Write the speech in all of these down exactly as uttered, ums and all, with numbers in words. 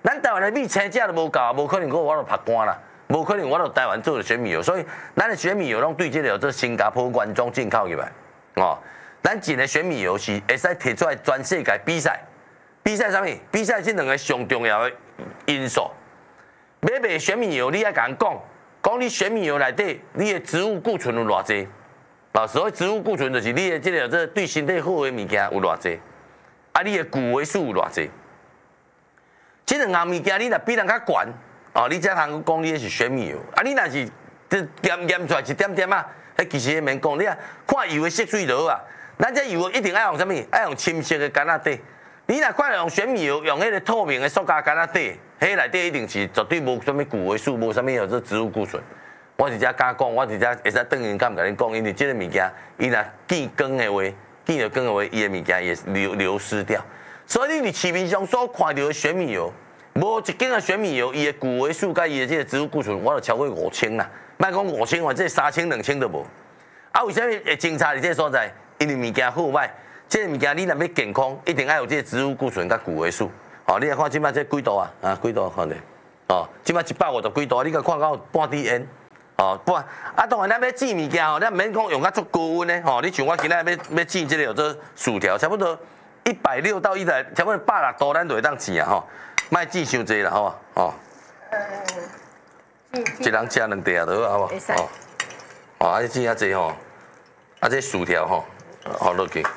咱台湾的米青价都无够，无可能我我就拍干啦，无可能我就台湾做的选米油，所以咱的选米油拢对这个做新加坡原装进口入来，哦，咱进的选米油是会使摕出来全世界比赛，比赛啥物？比赛这两个上重要的因素。买卖选米油，你爱甲人讲，讲你选米油内底你的植物固醇有偌济？啊，所谓植物固醇就是你的这个这对身体好的物件有偌济，啊，你的谷维素有偌济。这两项物件你若比人较悬，哦，你才通讲你是选米油。啊，你若是这点验出来一点点啊，迄其实免讲，你啊看油的色水就好啊。咱这油一定爱用啥物？爱用深色的干仔底。你若看用选米油，用迄个透明的塑胶干仔底，迄内底一定是绝对无啥物谷维素，无啥物有这植物固醇。我直接敢讲，我直接会使等人敢甲恁讲，因为这个物件，伊若见光的话，见着光的话，伊的物件也流流失掉。所以你市面上所看到的选米油，无一斤的选米油，伊的谷维素甲伊的这个植物固醇，我就超过五千啦。莫讲五千，我这三千、两千都无。啊，为什么会侦查伫这所在？因为物件好歹，这个物件你若要健康，一定要有这个植物固醇甲谷维素。哦，你来看即摆这几度啊？啊，几度看者？哦，即摆一百五十几度，你甲看到半滴烟。哦，不啊，当然咱要煮物件吼，咱毋免讲用较足高温的吼。你像我今仔要要煮这个有做薯条，差不多一百六到一百，差不多百六度，咱就会当煮啊吼。莫煮伤济啦，好啊，哦。一人食两块啊，就好，好无？哦。哦，啊，你煮遐济吼，啊，这薯条吼，好落去。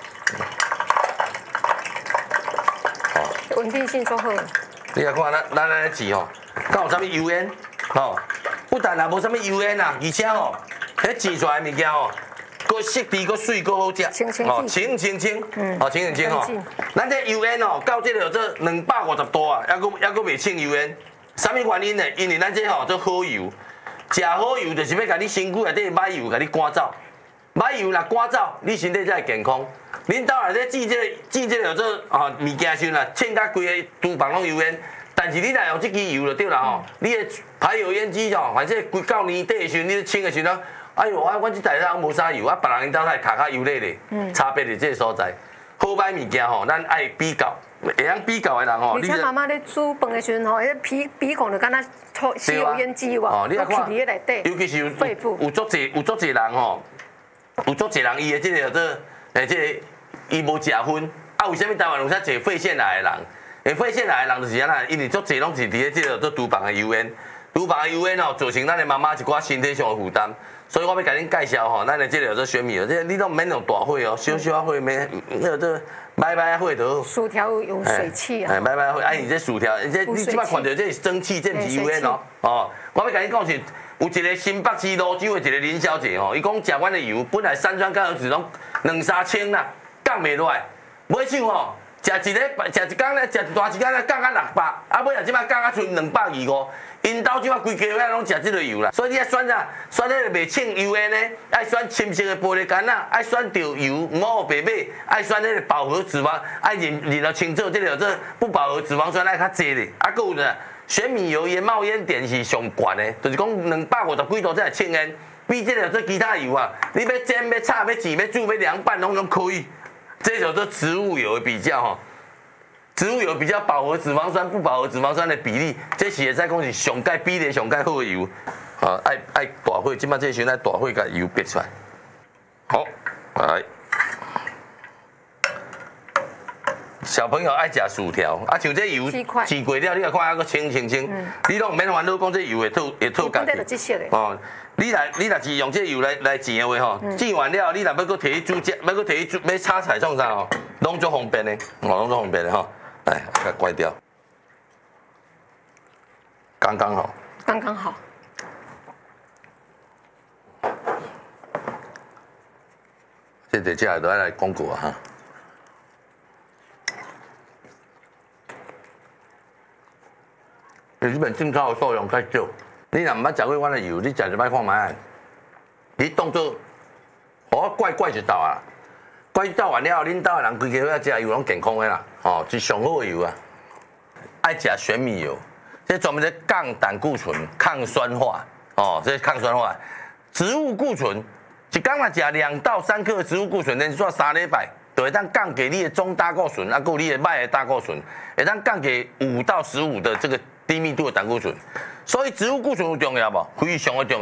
哦。 稳定性足好。 你来看咱咱来煮吼，敢有啥物油烟？吼。不但也无啥物油烟啊，而且吼，迄煮出来物件吼，佫色甜、佫水、佫好食，哦，清清清，哦，清清清吼。咱这油烟吼，到这个做两百五十度啊，还佫还佫袂清油烟。啥物原因呢？因为咱这吼做好油，食好油就是要甲你身躯内底歹油甲你赶走，歹油若赶走，你身体才会健康。恁兜内底煮这个煮这个做啊物件时阵啊，清甲规个厨房拢油烟。但是你若用这支油就对啦吼，你的排油烟机吼，反正规到年底的时阵，你清的时阵，哎呦，我我这台上无啥油，啊，别人因兜来卡卡油咧咧，差别伫这个所在。好歹物件吼，咱爱比较，会晓比较的人吼， 而且妈妈咧煮饭的时阵吼，迄鼻鼻孔就敢若吸油烟机哇， 哦，你来看，尤其是有肺部有足济有足济人吼，有足济人伊的这个做，诶，这个伊无食薰，啊，为什么台湾有遐济肺腺癌的人？会肺腺癌的人就是安那，因为足侪拢是伫咧即个做厨房的油烟，厨房的油烟吼，造成咱的妈妈一寡身体上的负担。所以我要甲恁介绍吼，咱的即个做选米油，这你都免用大火哦，小小火免，那个做摆摆火就好。 薯条有水汽啊。 哎，摆摆火，哎，你这薯条，这你即摆看到这是蒸汽，这毋是油烟哦。哦，我要甲恁讲是，有一个新北市泸州的一个林小姐吼，伊讲食阮的油，本来三酸甘油酯拢两三千啦，降袂落来，买手吼。食一个，食一工咧，食一大一工咧，降到六百，啊尾啊即摆降到剩两百二五，因兜即摆规家伙拢食即个油啦，所以你爱选啥？选迄个袂清油烟的，爱选深色的玻璃干仔，爱选着油，唔好白买，爱选迄个饱和脂肪，爱认认得清楚，即个这不饱和脂肪酸爱较济咧，啊佫有呢，选米油伊冒烟点是上悬的，就是讲两百五十几度才会清烟，比即个做其他油啊，你要煎、要炒、要煎、要煮、要凉拌，拢拢可以。这叫做植物油的比较哈，植物油比较饱和脂肪酸、不饱和脂肪酸的比例，这是会使讲是上盖比例上盖好的油，啊，爱爱大火，即摆这时阵爱大火甲油逼出来，好，来，小朋友爱食薯条，啊，像这油煎过了，你来看还佫清清清，你拢毋免烦恼讲这油会透会透干去，哦。你若你若是用这油来来煎的话吼，煎完了你若要搁摕去煮食，要搁摕去煮要炒菜创啥吼，拢足方便的，哦，拢足方便的吼。来，甲关掉，刚刚好。 刚刚好。 这接下来都要来广告啊哈。日本进口的数量较少。你若毋捌食过阮的油，你食一摆看卖。你当做，互我怪怪一道啊！怪一道完了，恁兜的人规家伙食油拢健康的啦，吼，是上好的油啊。爱食玄米油，这专门在降胆固醇、抗酸化，哦，这是抗酸化。植物固醇，一工若食两到三克的植物固醇，连续三礼拜，就会当降低你的总胆固醇，啊，还有你的歹的胆固醇，会当降低五到十五的这个低密度的胆固醇。所以植物固醇有重要无？非常的重要。